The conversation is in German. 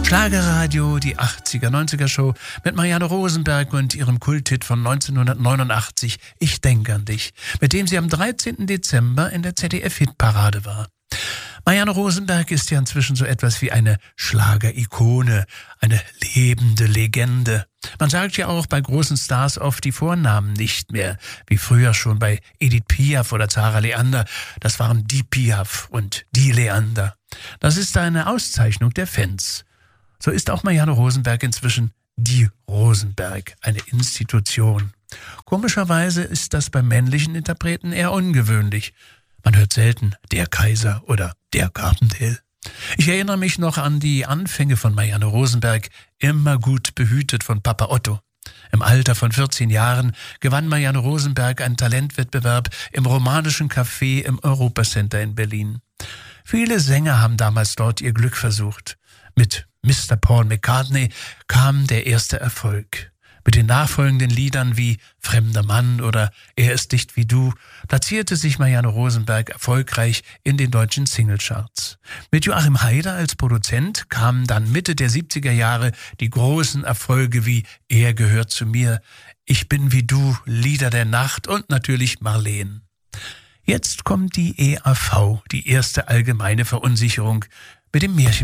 Schlagerradio, die 80er, 90er Show mit Marianne Rosenberg und ihrem Kulthit von 1989, Ich denk an dich, mit dem sie am 13. Dezember in der ZDF-Hitparade war. Marianne Rosenberg ist ja inzwischen so etwas wie eine Schlagerikone, eine lebende Legende. Man sagt ja auch bei großen Stars oft die Vornamen nicht mehr, wie früher schon bei Edith Piaf oder Zara Leander. Das waren die Piaf und die Leander. Das ist eine Auszeichnung der Fans. So ist auch Marianne Rosenberg inzwischen die Rosenberg, eine Institution. Komischerweise ist das bei männlichen Interpreten eher ungewöhnlich. Man hört selten der Kaiser oder der Carpendale. Ich erinnere mich noch an die Anfänge von Marianne Rosenberg, immer gut behütet von Papa Otto. Im Alter von 14 Jahren gewann Marianne Rosenberg einen Talentwettbewerb im Romanischen Café im Europacenter in Berlin. Viele Sänger haben damals dort ihr Glück versucht. Mit Mr. Paul McCartney kam der erste Erfolg. Mit den nachfolgenden Liedern wie Fremder Mann oder Er ist nicht wie du platzierte sich Marianne Rosenberg erfolgreich in den deutschen Singlecharts. Mit Joachim Haider als Produzent kamen dann Mitte der 70er Jahre die großen Erfolge wie Er gehört zu mir, Ich bin wie du, Lieder der Nacht und natürlich Marleen. Jetzt kommt die EAV, die erste allgemeine Verunsicherung mit dem Märchen.